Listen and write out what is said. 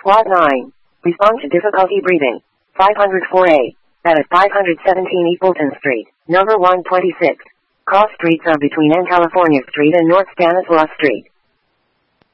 SWAT 9. Respond to difficulty breathing. 504A. That is 517 Equalton Street, number 126. Cross streets are between N California Street and North Stanislaus Street.